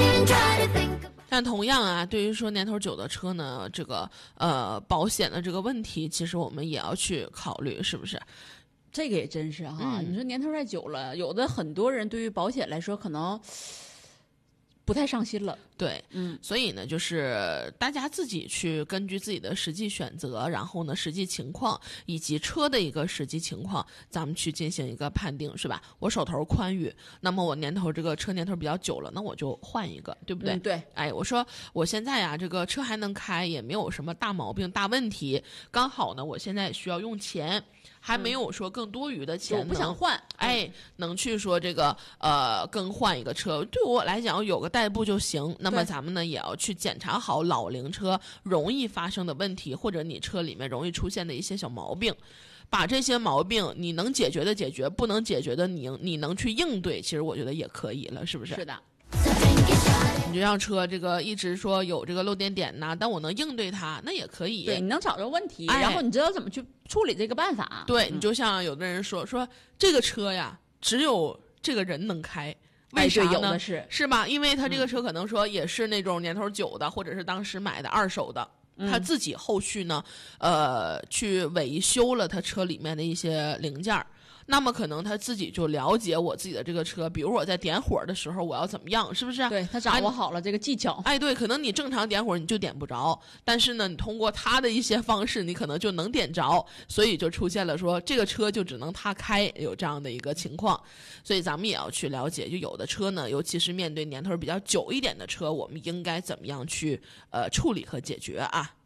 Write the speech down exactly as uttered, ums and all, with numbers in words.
但同样啊，对于说年头久的车呢，这个呃保险的这个问题，其实我们也要去考虑，是不是？ 这个也真是哈， 嗯、 你说年头太久了，有的很多人对于保险来说可能不太上心了。 对， 嗯， 所以呢，就是大家自己去根据自己的实际选择，然后呢，实际情况以及车的一个实际情况，咱们去进行一个判定，是吧？我手头宽裕，那么我年头这个车年头比较久了，那我就换一个，对不对？ 嗯、对。 哎，我说我现在呀，这个车还能开，也没有什么大毛病、大问题，刚好呢，我现在需要用钱。还没有说更多余的钱、嗯， 我不想换， 哎，能去说这个呃更换一个车，对我来讲有个代步就行。那么咱们呢也要去检查好老龄车容易发生的问题，或者你车里面容易出现的一些小毛病，把这些毛病你能解决的解决，不能解决的你你能去应对，其实我觉得也可以了，是不是？ 是的。 你这辆车这个一直说有这个漏点点呐，但我能应对它，那也可以。 对，你能找着问题、 哎， 然后你知道怎么去处理这个办法。 对、 嗯、 你就像有的人说说这个车呀，只有这个人能开，为啥呢？ 哎、有的是是吧？因为他这个车可能说也是那种年头久的，嗯、或者是当时买的二手的。他自己后续呢，呃，去维修了他车里面的一些零件儿。那么可能他自己就了解我自己的这个车，比如我在点火的时候我要怎么样，是不是？ 对，他掌握好了这个技巧。 哎，对，可能你正常点火你就点不着，但是呢，你通过他的一些方式，你可能就能点着，所以就出现了说这个车就只能他开，有这样的一个情况。所以咱们也要去了解，就有的车呢，尤其是面对年头比较久一点的车，我们应该怎么样去呃处理和解决啊？